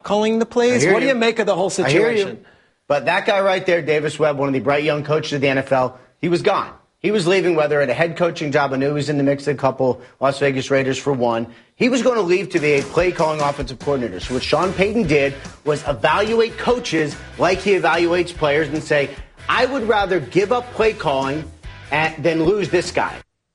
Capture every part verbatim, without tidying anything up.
calling the plays? What do you make of the whole situation? I hear you. But that guy right there, Davis Webb, one of the bright young coaches of the N F L, he was gone. He was leaving, whether at a head coaching job. I knew he was in the mix of a couple Las Vegas Raiders for one. He was going to leave to be a play-calling offensive coordinator. So what Sean Payton did was evaluate coaches like he evaluates players and say, I would rather give up play calling than lose this guy.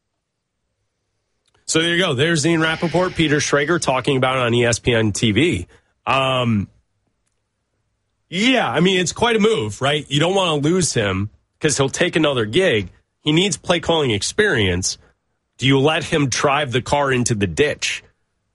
So there you go. There's Ian Rappaport, Peter Schrager talking about it on E S P N T V. Um, yeah, I mean, it's quite a move, right? You don't want to lose him because he'll take another gig. He needs play calling experience. Do you let him drive the car into the ditch?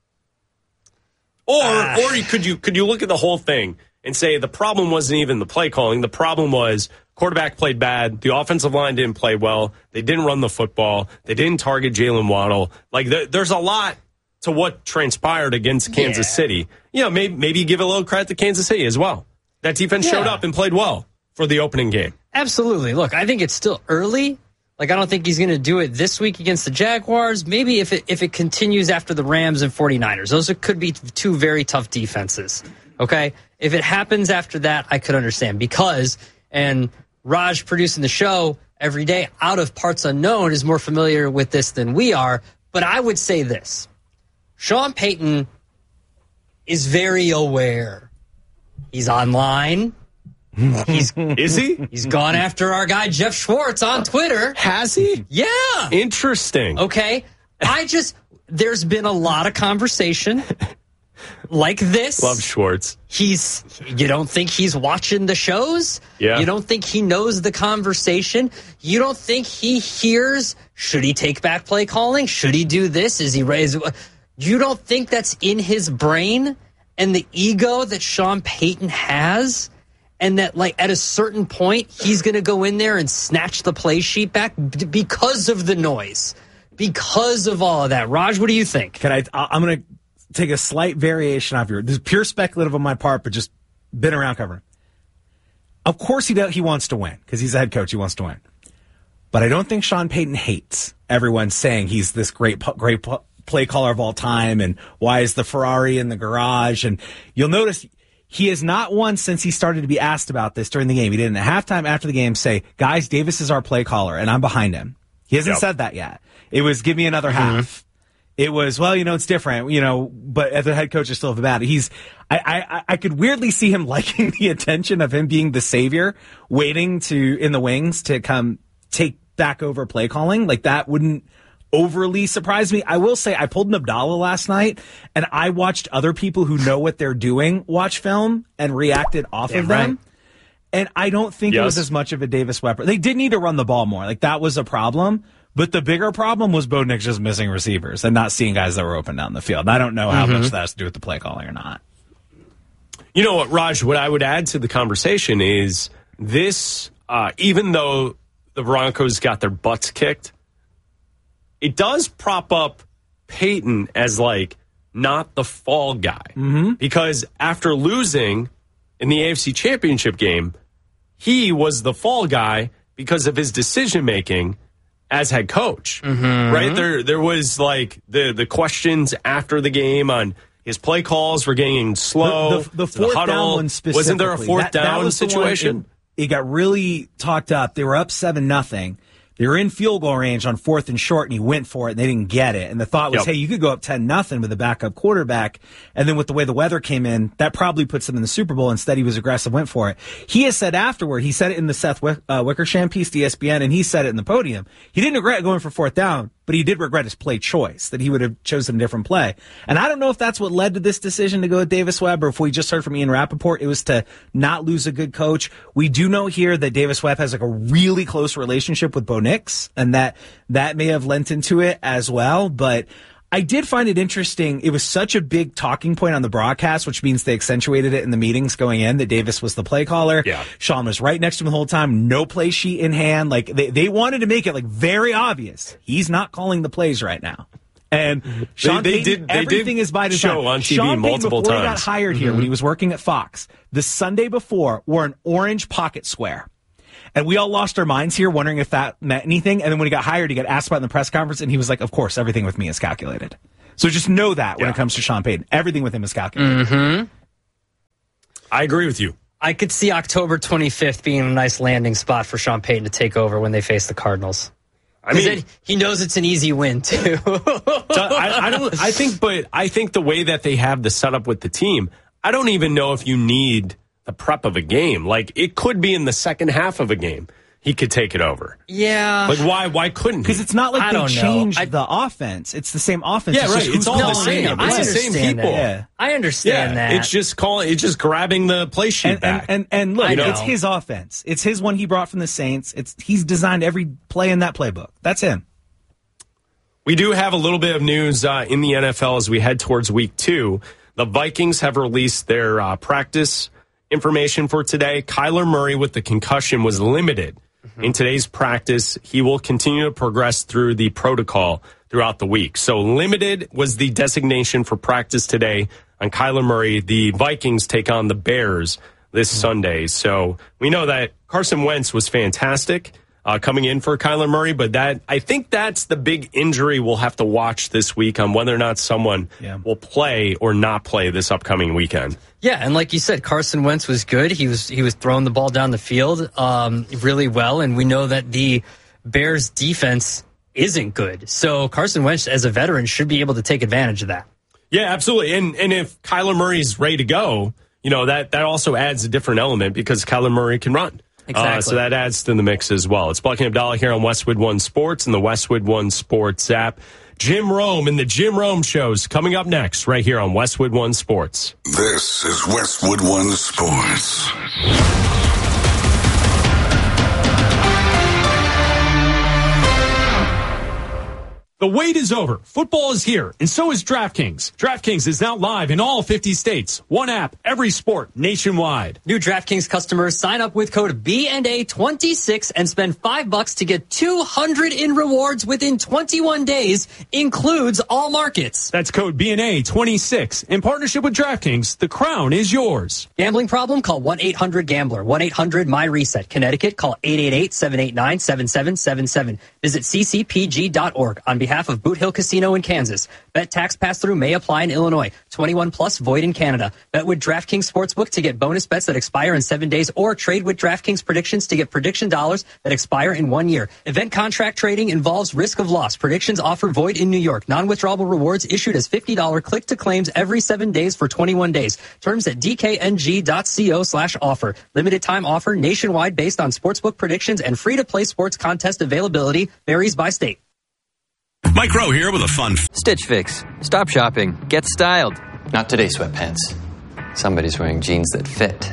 Or uh. or could you could you look at the whole thing and say the problem wasn't even the play calling. The problem was quarterback played bad. The offensive line didn't play well. They didn't run the football. They didn't target Jalen Waddle. Like there, there's a lot to what transpired against Kansas yeah. City. You know, maybe, maybe give a little credit to Kansas City as well. That defense yeah. showed up and played well for the opening game. Absolutely. Look, I think it's still early. Like, I don't think he's going to do it this week against the Jaguars. Maybe if it if it continues after the Rams and 49ers. Those are, could be two very tough defenses. Okay? If it happens after that, I could understand. Because, and Raj producing the show every day out of Parts Unknown is more familiar with this than we are. But I would say this. Sean Payton is very aware. He's online. He's Is he? He's gone after our guy Jeff Schwartz on Twitter. Has he? Yeah. Interesting. Okay. I just, there's been a lot of conversation like this. Love Schwartz. He's, you don't think he's watching the shows? Yeah. You don't think he knows the conversation? You don't think he hears, should he take back play calling? Should he do this? Is he raised? You don't think that's in his brain and the ego that Sean Payton has? And that, like, at a certain point, he's going to go in there and snatch the play sheet back because of the noise, because of all of that. Raj, what do you think? Can I? I'm going to take a slight variation off your. This is pure speculative on my part, but just been around covering. Of course, he does, he wants to win because he's a head coach. He wants to win, but I don't think Sean Payton hates everyone saying he's this great, great play caller of all time, and why is the Ferrari in the garage? And you'll notice. He has not once since he started to be asked about this during the game. He didn't at halftime after the game say, guys, Davis is our play caller, and I'm behind him. He hasn't yep. said that yet. It was, give me another half. Mm-hmm. It was, well, you know, it's different, you know, but as a head coach, is still about it. He's, I, I, I could weirdly see him liking the attention of him being the savior, waiting to, in the wings to come take back over play calling. Like, that wouldn't overly surprised me. I will say I pulled an Abdallah last night, and I watched other people who know what they're doing watch film and reacted off Damn of them. Right. And I don't think yes. it was as much of a Davis Webb. They did need to run the ball more. Like, that was a problem. But the bigger problem was Bo Nix just missing receivers and not seeing guys that were open down the field. And I don't know how mm-hmm. much that has to do with the play calling or not. You know what, Raj, what I would add to the conversation is this, uh, even though the Broncos got their butts kicked, it does prop up Peyton as, like, not the fall guy. Mm-hmm. Because after losing in the A F C Championship game, he was the fall guy because of his decision-making as head coach. Mm-hmm. Right? There there was, like, the, the questions after the game on his play calls were getting slow. The, the, the fourth the down one specifically. Wasn't there a fourth that, down that situation? It, it got really talked up. They were up seven nothing. They were in field goal range on fourth and short, and he went for it, and they didn't get it. And the thought was, yep. hey, you could go up ten nothing with a backup quarterback. And then with the way the weather came in, that probably puts him in the Super Bowl. Instead, he was aggressive, went for it. He has said afterward, he said it in the Seth Wick, uh, Wickersham piece to E S P N, and he said it in the podium. He didn't regret going for fourth down, but he did regret his play choice, that he would have chosen a different play. And I don't know if that's what led to this decision to go with Davis Webb, or if we just heard from Ian Rappaport, it was to not lose a good coach. We do know here that Davis Webb has like a really close relationship with Bo Nix, and that that may have lent into it as well. But I did find it interesting. It was such a big talking point on the broadcast, which means they accentuated it in the meetings going in, that Davis was the play caller. Yeah. Sean was right next to him the whole time, no play sheet in hand. Like, they, they wanted to make it like very obvious. He's not calling the plays right now. And Sean they, they Payton, did, they everything did is by design. Show on T V Sean multiple Payton, before times. he got hired here, mm-hmm. when he was working at Fox, the Sunday before wore an orange pocket square. And we all lost our minds here wondering if that meant anything. And then when he got hired, he got asked about it in the press conference, and he was like, of course, everything with me is calculated. So just know that when yeah. it comes to Sean Payton, everything with him is calculated. Mm-hmm. I agree with you. I could see October twenty-fifth being a nice landing spot for Sean Payton to take over when they face the Cardinals. I mean, he knows it's an easy win too. I, I don't. I think, but I think the way that they have the setup with the team, I don't even know if you need the prep of a game. Like, it could be in the second half of a game. He could take it over. Yeah. Like, why Why couldn't he? Because it's not like I they don't changed I, the offense. It's the same offense. Yeah, it's right. Just It's all no, the same. I It's the same people. Yeah. I understand yeah, that. It's just calling. It's just grabbing the play sheet and, back. And, and, and look, I know. it's his offense. It's his one he brought from the Saints. It's He's designed every play in that playbook. That's him. We do have a little bit of news uh, in the N F L as we head towards week two. The Vikings have released their uh, practice information for today. Kyler Murray with the concussion was limited mm-hmm. in today's practice. He will continue to progress through the protocol throughout the week. So limited was the designation for practice today on Kyler Murray. The Vikings take on the Bears this mm-hmm. Sunday. So we know that Carson Wentz was fantastic Uh, coming in for Kyler Murray, but that I think that's the big injury we'll have to watch this week on whether or not someone yeah. will play or not play this upcoming weekend. Yeah, and like you said, Carson Wentz was good. He was he was throwing the ball down the field um, really well, and we know that the Bears' defense isn't good. So Carson Wentz, as a veteran, should be able to take advantage of that. Yeah, absolutely. And and if Kyler Murray's ready to go, you know, that that also adds a different element because Kyler Murray can run. Exactly. Uh, so that adds to the mix as well. It's Bucky Abdallah here on Westwood One Sports and the Westwood One Sports app. Jim Rome and the Jim Rome Show's coming up next right here on Westwood One Sports. This is Westwood One Sports. The wait is over. Football is here, and so is DraftKings. DraftKings is now live in all fifty states. One app, every sport, nationwide. New DraftKings customers sign up with code B N A twenty-six and spend five bucks to get two hundred in rewards within twenty-one days. Includes all markets. That's code B N A twenty-six. In partnership with DraftKings, the crown is yours. Gambling problem? Call one eight hundred gambler. one eight hundred my reset. Connecticut, call eight eight eight, seven eight nine, seven seven seven seven. Visit c c p g dot org on behalf of Boot Hill Casino in Kansas. Bet tax pass-through may apply in Illinois. twenty-one plus void in Canada. Bet with DraftKings Sportsbook to get bonus bets that expire in seven days or trade with DraftKings predictions to get prediction dollars that expire in one year. Event contract trading involves risk of loss. Predictions offer void in New York. Non-withdrawable rewards issued as fifty dollars click-to-claims every seven days for twenty-one days. Terms at d k n g dot co slash offer. Limited time offer nationwide based on sportsbook predictions and free-to-play sports contest availability varies by state. Mike Rowe here with a fun Stitch Fix. Stop shopping. Get styled. Not today, sweatpants. Somebody's wearing jeans that fit.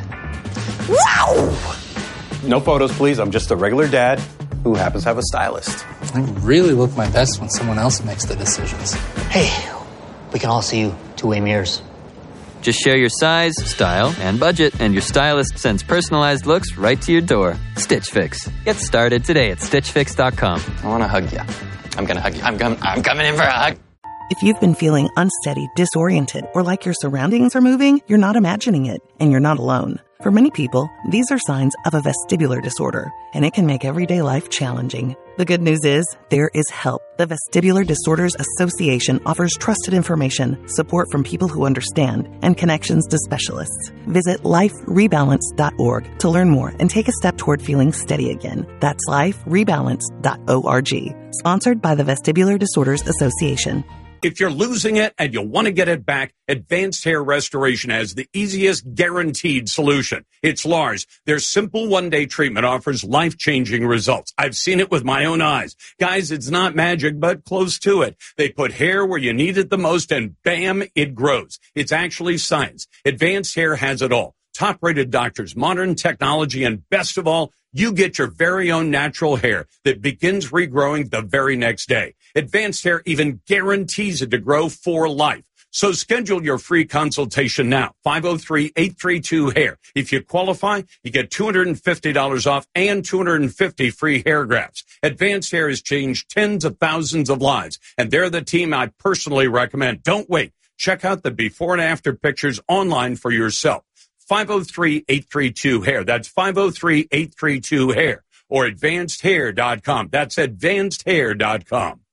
Wow! No photos, please. I'm just a regular dad who happens to have a stylist. I really look my best when someone else makes the decisions. Hey, we can all see you two-way mirrors. Just share your size, style, and budget, and your stylist sends personalized looks right to your door. Stitch Fix. Get started today at stitch fix dot com. I want to hug you. I'm going to hug you. I'm coming, I'm coming in for a hug. If you've been feeling unsteady, disoriented, or like your surroundings are moving, you're not imagining it, and you're not alone. For many people, these are signs of a vestibular disorder, and it can make everyday life challenging. The good news is, there is help. The Vestibular Disorders Association offers trusted information, support from people who understand, and connections to specialists. Visit life rebalance dot org to learn more and take a step toward feeling steady again. That's life rebalance dot org. Sponsored by the Vestibular Disorders Association. If you're losing it and you want to get it back, Advanced Hair Restoration has the easiest guaranteed solution. It's Lars. Their simple one-day treatment offers life-changing results. I've seen it with my own eyes. Guys, it's not magic, but close to it. They put hair where you need it the most, and bam, it grows. It's actually science. Advanced Hair has it all. Top-rated doctors, modern technology, and best of all, you get your very own natural hair that begins regrowing the very next day. Advanced Hair even guarantees it to grow for life. So schedule your free consultation now, five oh three, eight three two, hair. If you qualify, you get two hundred fifty dollars off and two hundred fifty free hair grafts. Advanced Hair has changed tens of thousands of lives, and they're the team I personally recommend. Don't wait. Check out the before and after pictures online for yourself. five oh three, eight three two, hair. That's five oh three, eight three two, hair. Or advanced hair dot com. That's advanced hair dot com.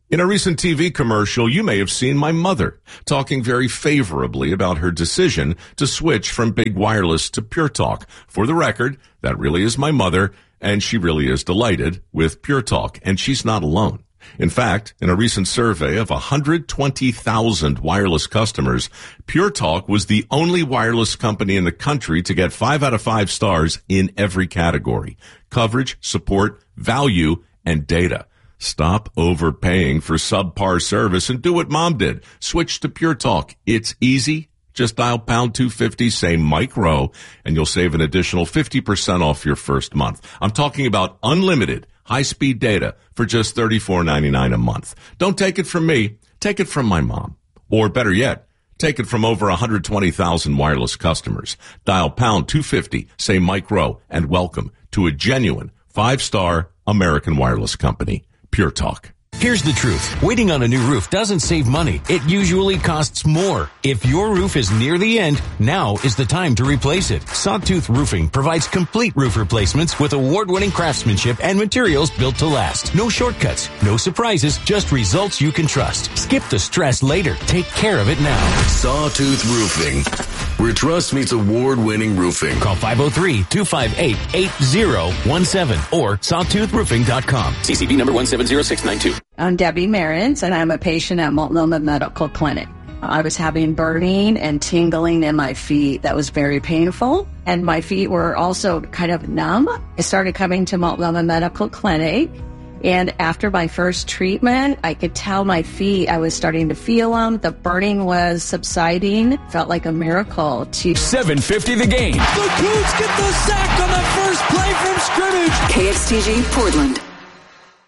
In a recent T V commercial, you may have seen my mother talking very favorably about her decision to switch from big wireless to Pure Talk. For the record, that really is my mother, and she really is delighted with Pure Talk, and she's not alone. In fact, in a recent survey of one hundred twenty thousand wireless customers, Pure Talk was the only wireless company in the country to get five out of five stars in every category: coverage, support, value, and data. Stop overpaying for subpar service and do what Mom did. Switch to Pure Talk. It's easy. Just dial pound two fifty, say Mike Rowe, and you'll save an additional fifty percent off your first month. I'm talking about unlimited high-speed data for just thirty-four ninety-nine a month. Don't take it from me. Take it from my mom. Or better yet, take it from over one hundred twenty thousand wireless customers. Dial pound two fifty, say Mike Rowe, and welcome to a genuine five-star American wireless company. Pure Talk. Here's the truth. Waiting on a new roof doesn't save money. It usually costs more. If your roof is near the end, now is the time to replace it. Sawtooth Roofing provides complete roof replacements with award-winning craftsmanship and materials built to last. No shortcuts, no surprises, just results you can trust. Skip the stress later. Take care of it now. Sawtooth Roofing, where trust meets award-winning roofing. Call five oh three, two five eight, eight oh one seven or sawtooth roofing dot com. C C B number one seven zero six nine two. I'm Debbie Marins, and I'm a patient at Multnomah Medical Clinic. I was having burning and tingling in my feet that was very painful, and my feet were also kind of numb. I started coming to Multnomah Medical Clinic, and after my first treatment, I could tell my feet, I was starting to feel them. The burning was subsiding. Felt like a miracle. To seven fifty the game. The Cougs get the sack on the first play from scrimmage. K X T G Portland.